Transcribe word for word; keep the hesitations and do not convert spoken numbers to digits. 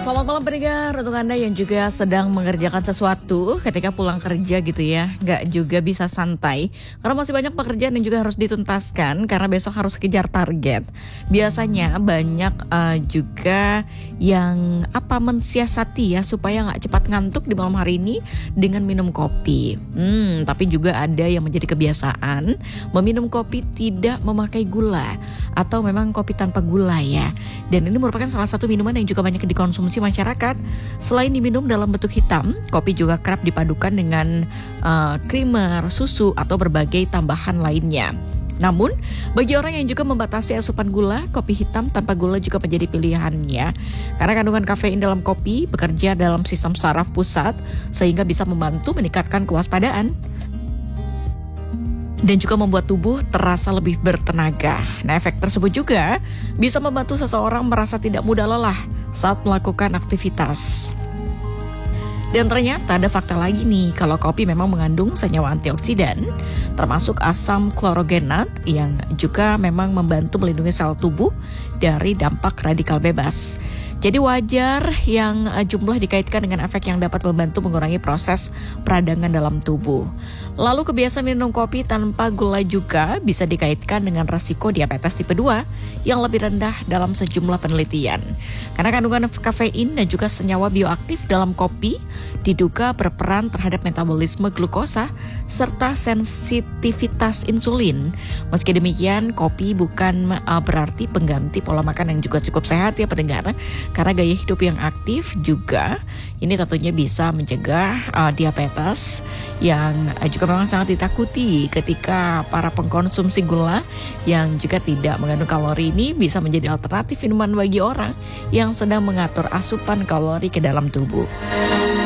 Selamat malam pendengar, untuk Anda yang juga sedang mengerjakan sesuatu ketika pulang kerja gitu ya, nggak juga bisa santai karena masih banyak pekerjaan yang juga harus dituntaskan karena besok harus kejar target. Biasanya banyak uh, juga yang apa mensiasati ya supaya nggak cepat ngantuk di malam hari ini dengan minum kopi. Hmm, tapi juga ada yang menjadi kebiasaan meminum kopi tidak memakai gula atau memang kopi tanpa gula ya. Dan ini merupakan salah satu minuman yang juga banyak dikonsumsi masyarakat. Selain diminum dalam bentuk hitam, kopi juga kerap dipadukan dengan uh, creamer, susu, atau berbagai tambahan lainnya. Namun, bagi orang yang juga membatasi asupan gula, kopi hitam tanpa gula juga menjadi pilihannya. Karena kandungan kafein dalam kopi bekerja dalam sistem saraf pusat sehingga bisa membantu meningkatkan kewaspadaan dan juga membuat tubuh terasa lebih bertenaga. Nah, efek tersebut juga bisa membantu seseorang merasa tidak mudah lelah saat melakukan aktivitas. Dan ternyata ada fakta lagi nih, kalau kopi memang mengandung senyawa antioksidan, termasuk asam klorogenat yang juga memang membantu melindungi sel tubuh dari dampak radikal bebas. Jadi wajar yang jumlah dikaitkan dengan efek yang dapat membantu mengurangi proses peradangan dalam tubuh. Lalu kebiasaan minum kopi tanpa gula juga bisa dikaitkan dengan resiko diabetes tipe dua yang lebih rendah dalam sejumlah penelitian. Karena kandungan kafein dan juga senyawa bioaktif dalam kopi diduga berperan terhadap metabolisme glukosa serta sensitivitas insulin. Meski demikian, kopi bukan uh, berarti pengganti pola makan yang juga cukup sehat ya pendengar. Karena gaya hidup yang aktif juga ini tentunya bisa mencegah uh, diabetes yang uh, juga memang sangat ditakuti ketika para pengkonsumsi gula yang juga tidak mengandung kalori ini bisa menjadi alternatif minuman bagi orang yang sedang mengatur asupan kalori ke dalam tubuh.